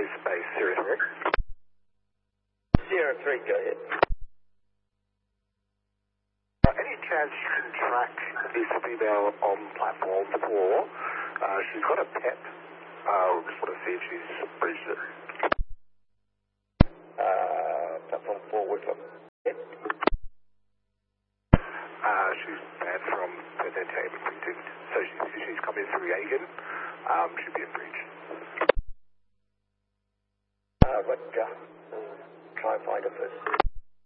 space, 03. 03, go ahead. Any chance you can track this female on platform 4? She's got a pet. Just want to see if she's breached it. Platform 4, which one? Yep. She's banned from Perth Entertainment Precinct, so she's coming through Yagan. Should be in breach. Roger. Try and find her first.